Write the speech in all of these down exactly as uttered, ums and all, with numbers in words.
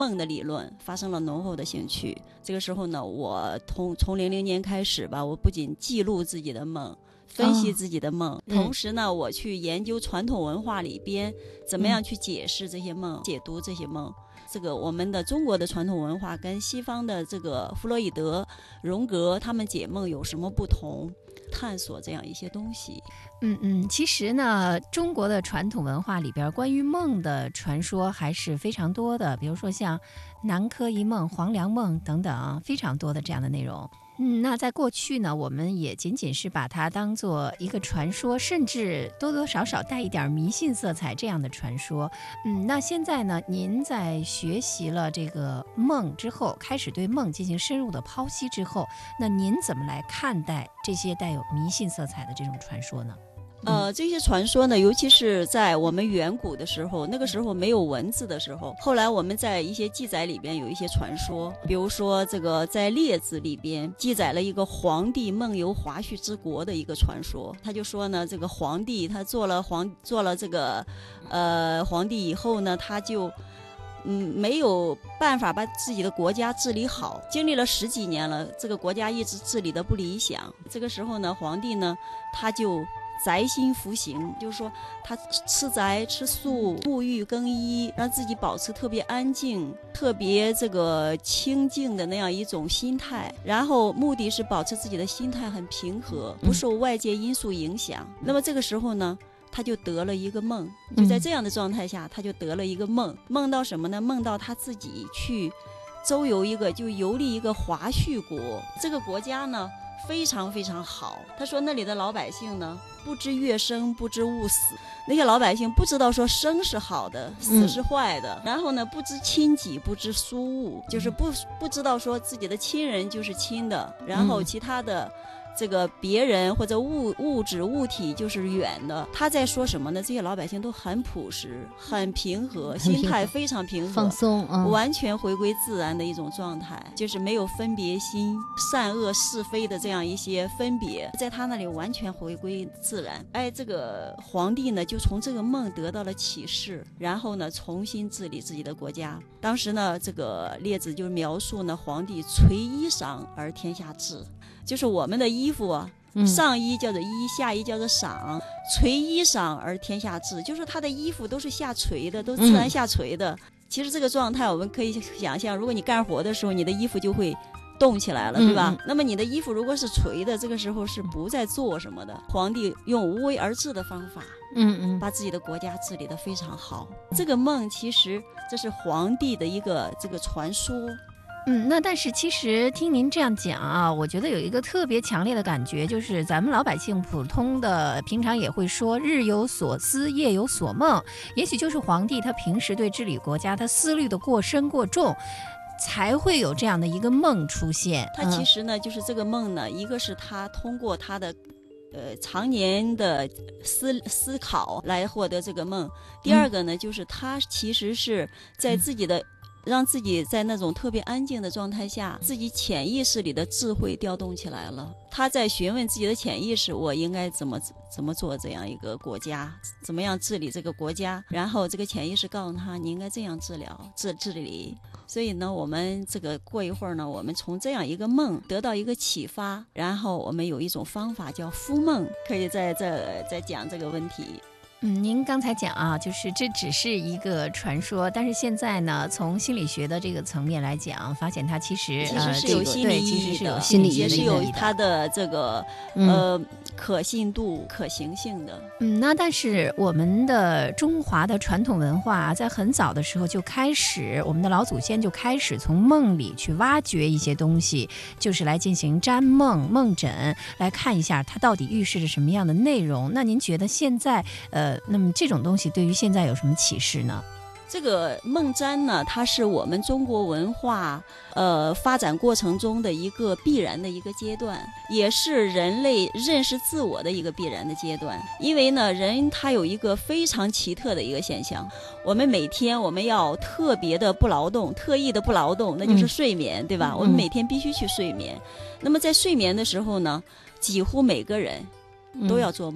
梦的理论发生了浓厚的兴趣。这个时候呢，我从从零零年开始吧，我不仅记录自己的梦，分析自己的梦、哦、同时呢、嗯、我去研究传统文化里边怎么样去解释这些梦、嗯、解读这些梦。这个我们的中国的传统文化跟西方的这个弗洛伊德、荣格他们解梦有什么不同，探索这样一些东西。 嗯嗯，其实呢，中国的传统文化里边关于梦的传说还是非常多的，比如说像南柯一梦、黄粱梦等等，非常多的这样的内容。嗯，那在过去呢，我们也仅仅是把它当做一个传说，甚至多多少少带一点迷信色彩这样的传说。嗯，那现在呢，您在学习了这个梦之后，开始对梦进行深入的剖析之后，那您怎么来看待这些带有迷信色彩的这种传说呢？ 呃，这些传说呢，尤其是在我们远古的时候，那个时候没有文字的时候，后来我们在一些记载里边有一些传说，比如说这个在《列子》里边记载了一个皇帝梦游华胥之国的一个传说。他就说呢，这个皇帝他做了皇做了这个呃皇帝以后呢，他就嗯，没有办法把自己的国家治理好，经历了十几年了，这个国家一直治理的不理想。这个时候呢，皇帝呢，他就宅心服刑，就是说他吃宅吃素，沐浴更衣，让自己保持特别安静、特别这个清静的那样一种心态，然后目的是保持自己的心态很平和，不受外界因素影响。嗯、那么这个时候呢，他就得了一个梦，就在这样的状态下，他就得了一个梦，梦到什么呢？梦到他自己去周游一个，就游历一个华胥国，这个国家呢非常非常好。他说那里的老百姓呢，不知月生，不知物死。那些老百姓不知道说生是好的，死是坏的、嗯、然后呢，不知亲己，不知疏物，就是不不知道说自己的亲人就是亲的，然后其他的这个别人或者物物质物体就是远的。他在说什么呢？这些老百姓都很朴实，很平和，心态非常平和， 放松、嗯、 完全回归自然的一种状态，就是没有分别心、善恶是非的这样一些分别，在他那里完全回归自然。哎，这个皇帝呢，就从这个梦得到了启示，然后呢，重新治理自己的国家。当时呢，这个列子就描述呢，皇帝垂衣裳而天下治，就是我们的衣服啊，上衣叫做衣，下衣叫做裳，垂衣裳而天下治，就是他的衣服都是下垂的，都自然下垂的、嗯、其实这个状态我们可以想象，如果你干活的时候，你的衣服就会动起来了，对吧、嗯、那么你的衣服如果是垂的，这个时候是不再做什么的。皇帝用无为而治的方法，嗯嗯，把自己的国家治理得非常好。这个梦其实这是皇帝的一个这个传说。 嗯，那但是其实听您这样讲啊，我觉得有一个特别强烈的感觉，就是咱们老百姓普通的平常也会说日有所思夜有所梦，也许就是皇帝他平时对治理国家他思虑的过深过重，才会有这样的一个梦出现。 他其实呢、嗯、就是这个梦呢，一个是他通过他的呃常年的思思考来获得这个梦，第二个呢、嗯、就是他其实是在自己的、嗯让自己在那种特别安静的状态下，自己潜意识里的智慧调动起来了。他在询问自己的潜意识，我应该怎么怎么做这样一个国家，怎么样治理这个国家，然后这个潜意识告诉他你应该这样治疗治治理。所以呢，我们这个过一会儿呢，我们从这样一个梦得到一个启发，然后我们有一种方法叫敷梦，可以在这再讲这个问题。 嗯，您刚才讲啊，就是这只是一个传说，但是现在呢，从心理学的这个层面来讲，发现它其实其实是有心理意义的， 心理也是有它的这个、嗯、呃可信度、可行性的。 嗯，那但是我们的中华的传统文化在很早的时候就开始，我们的老祖先就开始从梦里去挖掘一些东西，就是来进行占梦、梦诊，来看一下它到底预示着什么样的内容。那您觉得现在呃？那么这种东西对于现在有什么启示呢？ 这个梦占呢，它是我们中国文化呃发展过程中的一个必然的一个阶段，也是人类认识自我的一个必然的阶段。因为呢，人他有一个非常奇特的一个现象，我们每天我们要特别的不劳动，特意的不劳动，那就是睡眠、嗯、对吧、嗯、我们每天必须去睡眠。那么在睡眠的时候呢，几乎每个人都要做梦、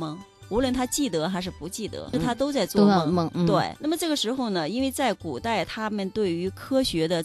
无论他记得还是不记得， 嗯他都在做梦。 都要梦，嗯、 对，那么这个时候呢，因为在古代他们对于科学的